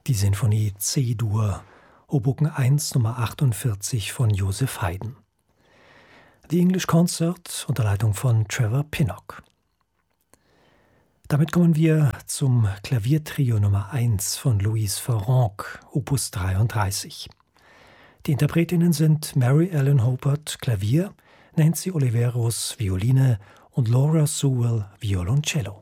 Die Sinfonie C-Dur, Opus 1 Nummer 48 von Joseph Haydn. The English Concert unter Leitung von Trevor Pinnock. Damit kommen wir zum Klaviertrio Nummer 1 von Louise Farrenc, Opus 33. Die Interpretinnen sind Mary Ellen Hobart, Klavier, Nancy Oliveros, Violine und Laura Sewell, Violoncello.